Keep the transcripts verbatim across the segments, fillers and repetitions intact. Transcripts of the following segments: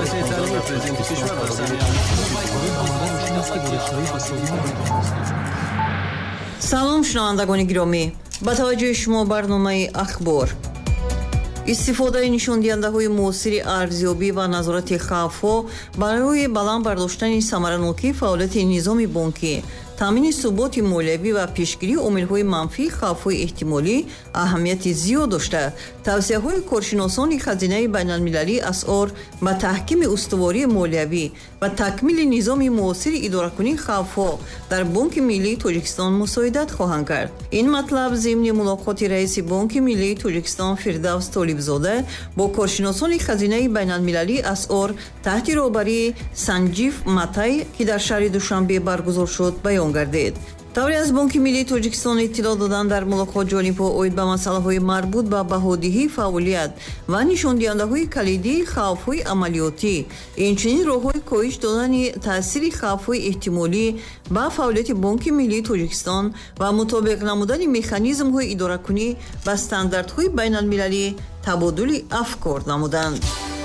салом шунавандагони гиромӣ, ба таваҷҷӯҳи шумо барномаи ахбор. истифодаи нишондиҳандаҳои муосири арзёбӣ ва назорати хавфҳо барои баланд бардоштани самаранокии фаъолияти низоми бонкӣ, таъмини суботи молиявӣ ва пешгирии омилҳои манфии хавфҳои эҳтимолӣ аҳамияти зиёд дошта, тавсияҳои коршиносони хазинаи байналмилалӣ асъор ба таҳкими устувории молиявӣ ва такмили низоми муосири идоракунии хавфҳо дар Бонки Миллии Тоҷикистон мусоидат хоҳанд кард. Ин матлаб зимни мулоқоти раиси Бонки Миллии Тоҷикистон Фирдавс Толибзода бо коршиносони хазинаи байналмилалӣ асъор таҳти роҳбарии Санҷиф Матай, ки дар шаҳри Душанбе баргузор шуд, баён гардид. тавре аз Бонки Миллии Тоҷикистон иттилоъ доданд, дар мулоқот ҷонибҳо оид ба масъалаҳои марбут ба баҳодиҳии фаъолият ва нишондиҳандаҳои калидии хавфҳои амалиётӣ, инчунин роҳҳои коҳиш додани таъсири хавфҳои эҳтимолӣ ба фаъолияти Бонки Миллии Тоҷикистон ва мутобиқ намудани механизмҳои идоракунӣ ба стандартҳои байналмилалӣ табодули афкор намуданд.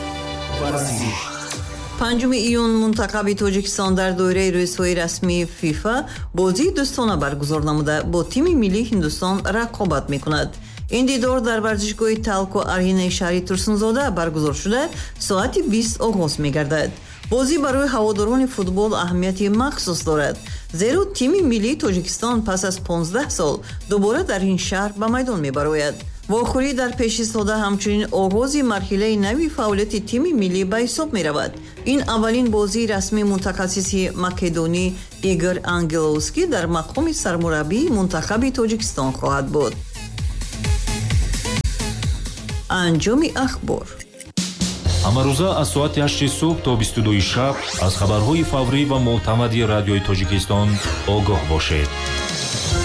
панҷуми июн мунтақаби Тоҷикистон дар доираи рӯйсҳои расмии фифа бозии дӯстона баргузор намуда бо тими миллии Ҳиндустон рақобат мекунад. ин дидор дар варзишгоҳи Талко Арҳинаи шаҳри Турсунзода баргузор шуда соати бист оғоз мегардад. бозӣ барои ҳаводорони футбол аҳамияти махсус дорад, зеро тими миллии Тоҷикистон пас аз понздаҳ сол дубора дар ин шаҳр ба майдон мебарояд. вохӯрӣ дар пешистода ҳамчунин оғози марҳилаи нави фаъолияти тими миллӣ ба ҳисоб меравад. ин аввалин бозии расмии мутахассиси македонӣ Игор Ангеловский дар мақоми сармураббии мунтахаби Тоҷикистон хоҳад буд. анҷоми ахбор. ҳамарӯза аз соати ҳашти субҳ то бисту дуи шаб аз хабарҳои фаврӣ ва мӯътамади радиои Тоҷикистон огоҳ бошед.